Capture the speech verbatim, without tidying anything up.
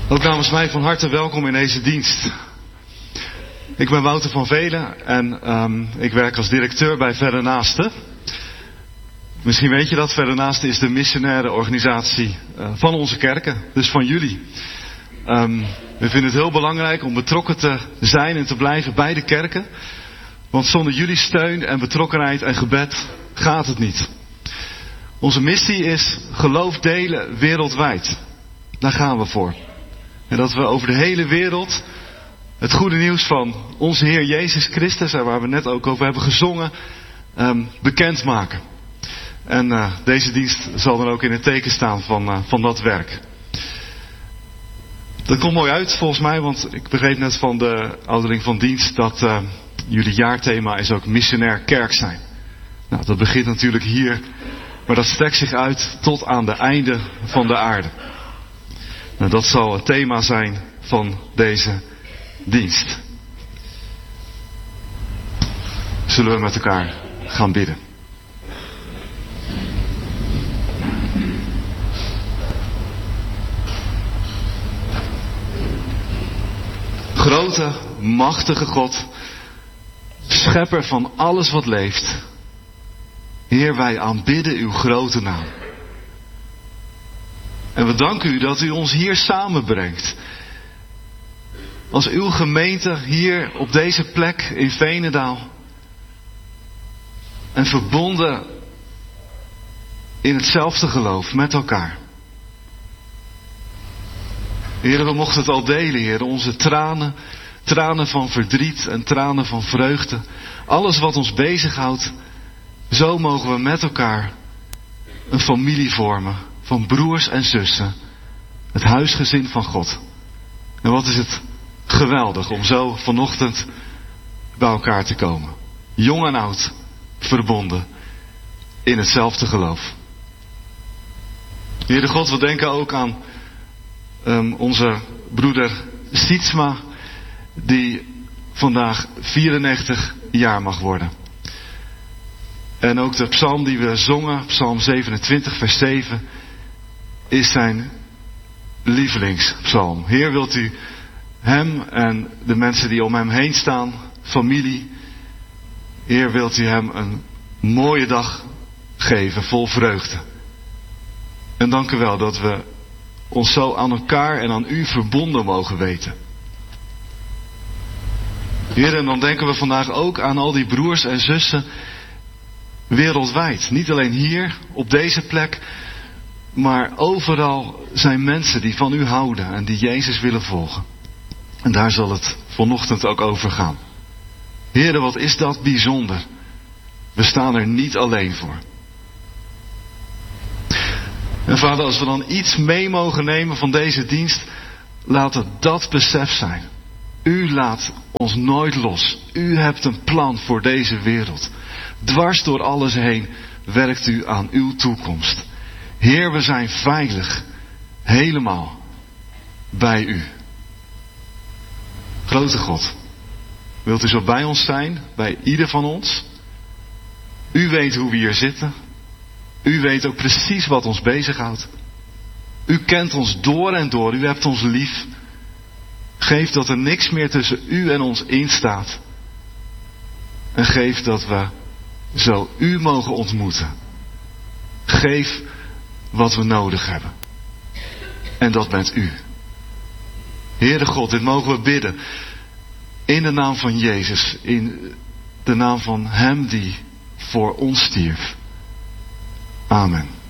Ook namens mij van harte welkom in deze dienst. Ik ben Wouter van Velen en um, ik werk als directeur bij Verder Naasten. Misschien weet je dat, Verder Naasten is de missionaire organisatie uh, van onze kerken, dus van jullie. Um, we vinden het heel belangrijk om betrokken te zijn en te blijven bij de kerken. Want zonder jullie steun en betrokkenheid en gebed gaat het niet. Onze missie is geloof delen wereldwijd. Daar gaan we voor. En dat we over de hele wereld het goede nieuws van onze Heer Jezus Christus, en waar we net ook over hebben gezongen, um, bekendmaken. En uh, deze dienst zal dan ook in het teken staan van, uh, van dat werk. Dat komt mooi uit volgens mij, want ik begreep net van de ouderling van dienst dat uh, jullie jaarthema is ook missionair kerk zijn. Nou, dat begint natuurlijk hier, maar dat strekt zich uit tot aan de einde van de aarde. Nou, dat zal het thema zijn van deze dienst. Zullen we met elkaar gaan bidden. Grote, machtige God, schepper van alles wat leeft. Heer, wij aanbidden uw grote naam. En we danken u dat u ons hier samenbrengt. Als uw gemeente hier op deze plek in Veenendaal. En verbonden in hetzelfde geloof met elkaar. Heer, we mochten het al delen, Heer, onze tranen, tranen van verdriet en tranen van vreugde. Alles wat ons bezighoudt, zo mogen we met elkaar een familie vormen van broers en zussen. Het huisgezin van God. En wat is het geweldig om zo vanochtend bij elkaar te komen. Jong en oud, verbonden in hetzelfde geloof. Heere God, we denken ook aan um, onze broeder Sietsma, die vandaag vierennegentig jaar mag worden. En ook de psalm die we zongen, psalm zevenentwintig vers zeven, is zijn lievelingspsalm. Heer, wilt u hem en de mensen die om hem heen staan, familie, Heer, wilt u hem een mooie dag geven, vol vreugde. En dank u wel dat we ons zo aan elkaar en aan u verbonden mogen weten. Heer, en dan denken we vandaag ook aan al die broers en zussen wereldwijd. Niet alleen hier, op deze plek, maar overal zijn mensen die van u houden en die Jezus willen volgen. En daar zal het vanochtend ook over gaan. Heere, wat is dat bijzonder. We staan er niet alleen voor. En vader, als we dan iets mee mogen nemen van deze dienst, laat het dat besef zijn. U laat ons nooit los. U hebt een plan voor deze wereld. Dwars door alles heen werkt u aan uw toekomst. Heer, we zijn veilig. Helemaal bij u. Grote God, wilt u zo bij ons zijn, bij ieder van ons? U weet hoe we hier zitten. U weet ook precies wat ons bezighoudt. U kent ons door en door. U hebt ons lief. Geef dat er niks meer tussen u en ons instaat. En geef dat we zo u mogen ontmoeten. Geef wat we nodig hebben. En dat bent u. Heere God, dit mogen we bidden. In de naam van Jezus. In de naam van hem die voor ons stierf. Amen.